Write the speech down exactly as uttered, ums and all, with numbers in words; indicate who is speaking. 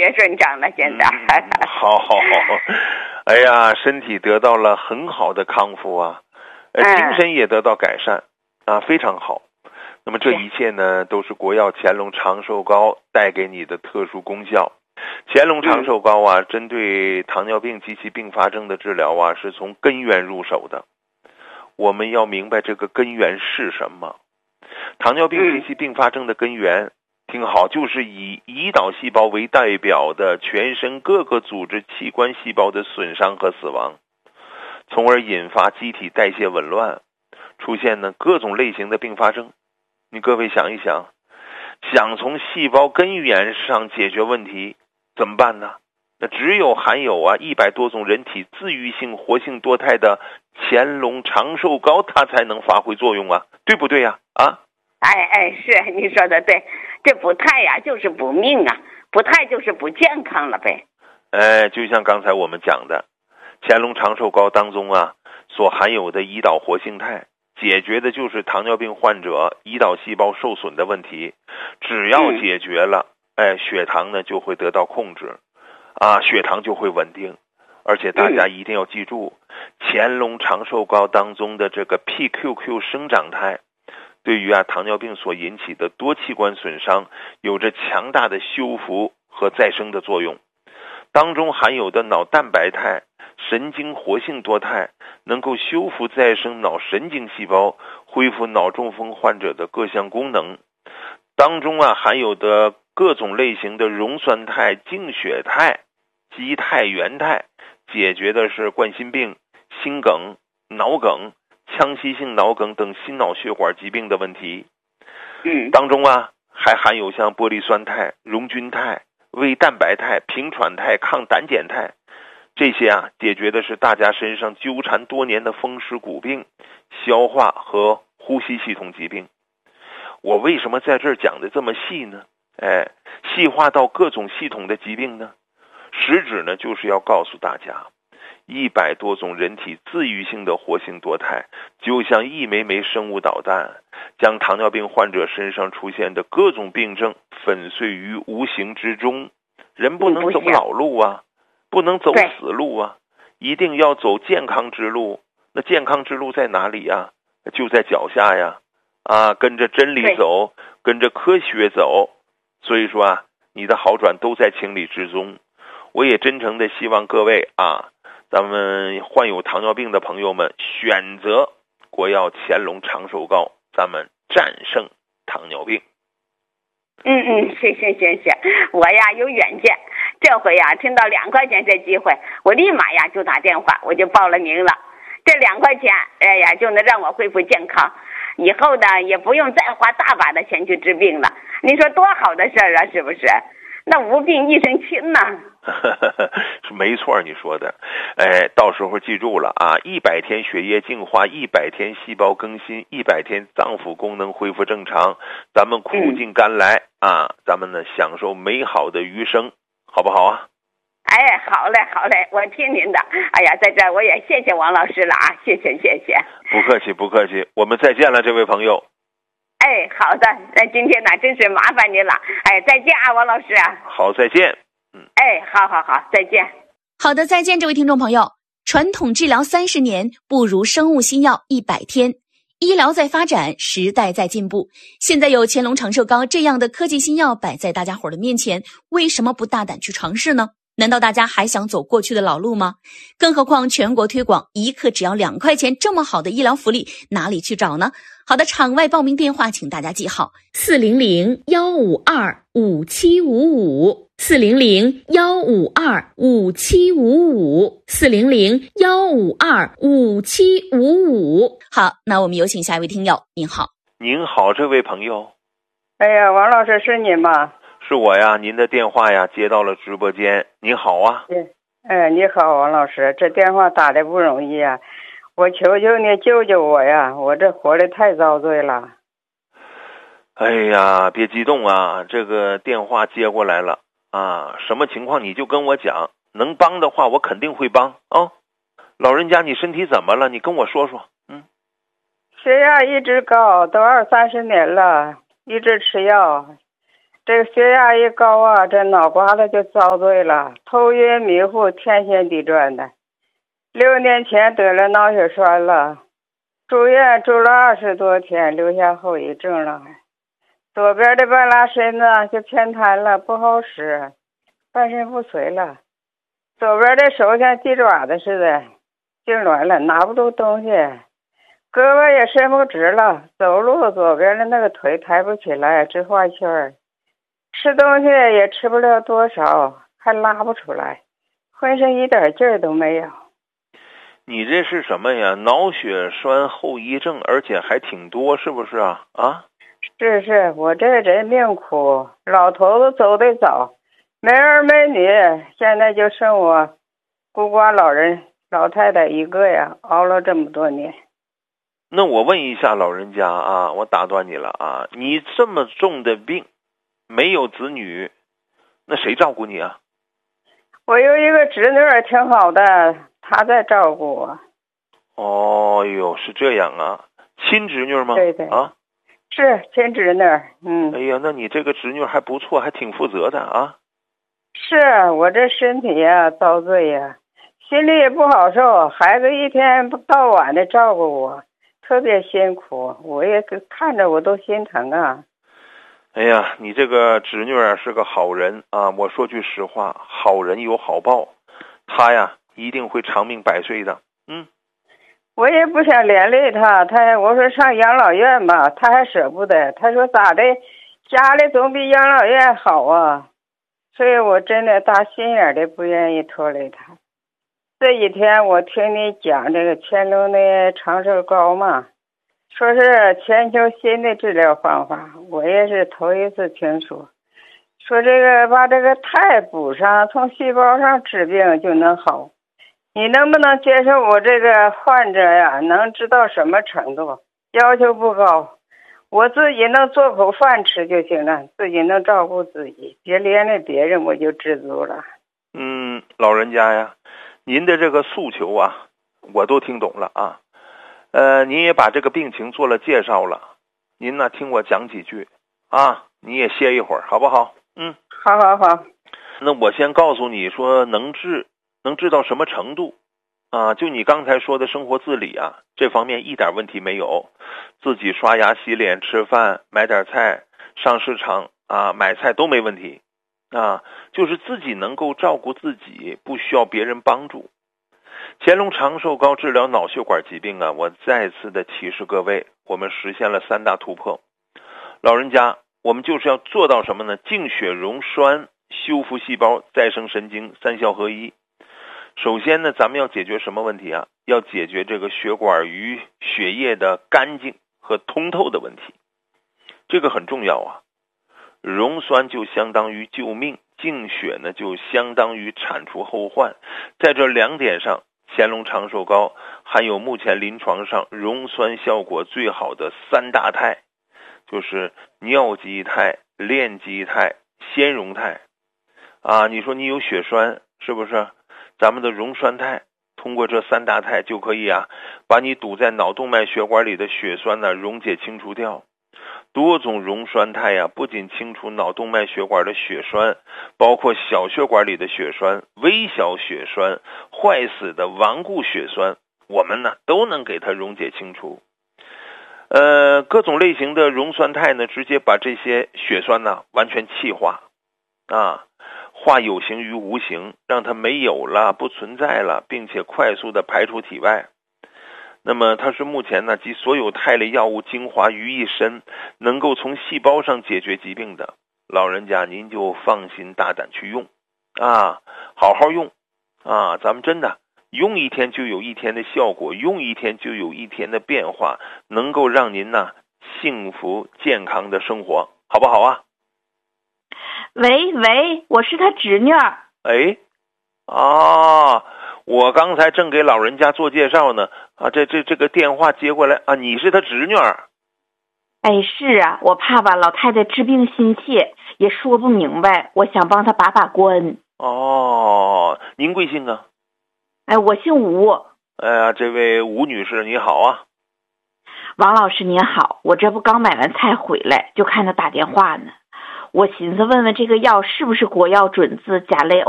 Speaker 1: 别顺畅了，现在、
Speaker 2: 嗯、好好好，哎呀，身体得到了很好的康复啊，呃，精神也得到改善啊，非常好。那么这一切呢，都是国药乾隆长寿膏带给你的特殊功效。乾隆长寿膏啊，针对糖尿病及其并发症的治疗啊，是从根源入手的。我们要明白这个根源是什么。糖尿病及其并发症的根源，听好，就是以胰岛细胞为代表的全身各个组织器官细胞的损伤和死亡，从而引发机体代谢紊乱，出现呢各种类型的并发症。你各位想一想，想从细胞根源上解决问题怎么办呢？那只有含有啊一百多种人体自愈性活性多肽的乾隆长寿膏，它才能发挥作用啊，对不对呀？啊？
Speaker 1: 哎哎，是你说的对，这补肽呀就是补命啊，补肽就是补健康了呗。
Speaker 2: 哎，就像刚才我们讲的，乾隆长寿膏当中啊所含有的胰岛活性肽，解决的就是糖尿病患者胰岛细胞受损的问题。只要解决了，嗯、哎，血糖呢就会得到控制，啊，血糖就会稳定。而且大家一定要记住，嗯、乾隆长寿膏当中的这个 P Q Q 生长肽，对于啊糖尿病所引起的多器官损伤有着强大的修复和再生的作用。当中含有的脑蛋白肽、神经活性多肽能够修复再生脑神经细胞，恢复脑中风患者的各项功能。当中啊含有的各种类型的溶酸肽、净血肽、肌肽、原肽，解决的是冠心病、心梗、脑梗、腔隙性脑梗等心脑血管疾病的问题。
Speaker 1: 嗯，
Speaker 2: 当中啊还含有像玻璃酸肽、溶菌肽、胃蛋白肽、平喘肽、抗胆碱肽，这些啊解决的是大家身上纠缠多年的风湿骨病、消化和呼吸系统疾病。我为什么在这儿讲的这么细呢？哎，细化到各种系统的疾病呢？实质呢就是要告诉大家，一百多种人体自愈性的活性多肽，就像一枚枚生物导弹，将糖尿病患者身上出现的各种病症粉碎于无形之中。人不能走老路啊，不能走死路啊，一定要走健康之路。那健康之路在哪里呀？就在脚下呀！啊，跟着真理走，跟着科学走。所以说啊，你的好转都在情理之中。我也真诚的希望各位啊，咱们患有糖尿病的朋友们选择国药乾隆长寿膏，咱们战胜糖尿病。
Speaker 1: 嗯嗯，谢谢谢谢，我呀有远见，这回呀听到两块钱这机会，我立马呀就打电话，我就报了名了。这两块钱，哎呀，就能让我恢复健康，以后呢也不用再花大把的钱去治病了。你说多好的事儿啊，是不是？那无病一身轻呐。
Speaker 2: 是没错，你说的。哎，到时候记住了啊，一百天血液净化，一百天细胞更新，一百天脏腑功能恢复正常，咱们苦尽甘来、嗯、啊，咱们呢享受美好的余生，好不好啊？
Speaker 1: 哎，好嘞好嘞，我听您的。哎呀，在这儿我也谢谢王老师了啊，谢谢谢谢。
Speaker 2: 不客气不客气，我们再见了，这位朋友。
Speaker 1: 哎，好的，那今天呢真是麻烦您了。哎，再见啊，王老师啊。
Speaker 2: 好，再见。
Speaker 1: 嗯，哎，好好好，再见。
Speaker 3: 好的，再见，这位听众朋友。传统治疗三十年，不如生物新药一百天。医疗在发展，时代在进步。现在有乾隆长寿膏这样的科技新药摆在大家伙的面前，为什么不大胆去尝试呢？难道大家还想走过去的老路吗？更何况全国推广，一克只要两块钱，这么好的医疗福利哪里去找呢？好的，场外报名电话请大家记好：四零零幺五二五七五五，四零零幺五二五七五五，四零零幺五二五七五五。好，那我们有请下一位听友。您好。
Speaker 2: 您好，这位朋友。
Speaker 4: 哎呀，王老师是您吗？
Speaker 2: 是我呀，您的电话呀接到了直播间。您好啊。
Speaker 4: 哎，你好，王老师，这电话打的不容易啊，我求求你救救我呀，我这活的太遭罪了。
Speaker 2: 哎呀，别激动啊，这个电话接过来了啊，什么情况你就跟我讲，能帮的话我肯定会帮啊。老人家，你身体怎么了？你跟我说说。嗯，
Speaker 4: 血压一直高，都二三十年了，一直吃药。 这个血压一高啊，这脑瓜子就遭罪了，头晕迷糊，天旋地转的。六年前得了脑血栓了，住院住了二十多天，留下后遗症了。左边的半拉身子就偏瘫了，不好使，半身不遂了。左边的手像鸡爪子似的，痉挛了，拿不动东西，胳膊也伸不直了，走路左边的那个腿抬不起来，直画圈，吃东西也吃不了多少，还拉不出来，浑身一点劲儿都没有。
Speaker 2: 你这是什么呀？脑血栓后遗症，而且还挺多，是不是啊？啊？
Speaker 4: 是是，我这人命苦，老头子走得早，没儿没女，现在就剩我孤寡老人老太太一个呀，熬了这么多年。
Speaker 2: 那我问一下老人家啊，我打断你了啊，你这么重的病，没有子女，那谁照顾你啊？
Speaker 4: 我有一个侄女儿挺好的，她在照顾我。
Speaker 2: 哦哟，是这样啊，亲侄女吗？
Speaker 4: 对对
Speaker 2: 啊，
Speaker 4: 是亲侄女。嗯。
Speaker 2: 哎呀，那你这个侄女还不错，还挺负责的啊。
Speaker 4: 是我这身体呀遭罪呀，心里也不好受，孩子一天到晚的照顾我，特别辛苦，我也看着我都心疼啊。
Speaker 2: 哎呀，你这个侄女啊是个好人啊！我说句实话，好人有好报，她呀一定会长命百岁的。嗯，
Speaker 4: 我也不想连累她，她我说上养老院吧，她还舍不得，她说咋的，家里总比养老院好啊，所以我真的大心眼的不愿意拖累她。这几天我听你讲这个乾隆的长寿膏嘛，说是全球新的治疗方法，我也是头一次听说。说这个把这个肽补上，从细胞上治病就能好。你能不能接受我这个患者呀？能治到什么程度？要求不高，我自己能做口饭吃就行了，自己能照顾自己，别连累别人，我就知足了。
Speaker 2: 嗯，老人家呀，您的这个诉求啊，我都听懂了啊。呃，您也把这个病情做了介绍了，您呢听我讲几句啊，你也歇一会儿好不好？嗯，
Speaker 4: 好好好。
Speaker 2: 那我先告诉你说能治，能治到什么程度啊？就你刚才说的生活自理啊，这方面一点问题没有，自己刷牙洗脸吃饭买点菜，上市场啊买菜都没问题啊，就是自己能够照顾自己，不需要别人帮助。乾隆长寿膏治疗脑血管疾病啊，我再次的提示各位，我们实现了三大突破。老人家，我们就是要做到什么呢？净血溶栓，修复细胞，再生神经，三效合一。首先呢，咱们要解决什么问题啊？要解决这个血管与血液的干净和通透的问题，这个很重要啊。溶栓就相当于救命，净血呢就相当于铲除后患。在这两点上，乾隆长寿膏含有目前临床上溶栓效果最好的三大肽，就是尿基肽、链基肽、纤溶肽啊。你说你有血栓是不是？咱们的溶栓肽通过这三大肽就可以啊，把你堵在脑动脉血管里的血栓呢溶解清除掉。多种溶栓肽呀、啊，不仅清除脑动脉血管的血栓，包括小血管里的血栓、微小血栓、坏死的顽固血栓，我们呢都能给它溶解清除。呃，各种类型的溶栓肽呢，直接把这些血栓呢完全气化啊，化有形于无形，让它没有了，不存在了，并且快速的排出体外。那么它是目前呢集所有肽类药物精华于一身，能够从细胞上解决疾病的。老人家您就放心大胆去用啊，好好用啊，咱们真的用一天就有一天的效果，用一天就有一天的变化，能够让您呢幸福健康的生活，好不好啊？
Speaker 5: 喂喂，我是他侄女儿。
Speaker 2: 哎，啊，我刚才正给老人家做介绍呢，啊，这这这个电话接过来啊，你是他侄女儿？
Speaker 5: 哎，是啊，我怕吧，老太太治病心切，也说不明白，我想帮她把把关。
Speaker 2: 哦，您贵姓啊？
Speaker 5: 哎，我姓吴。
Speaker 2: 哎呀，这位吴女士你好啊。
Speaker 5: 王老师您好，我这不刚买完菜回来，就看他打电话呢。 我寻思问问这个药是不是国药准字甲类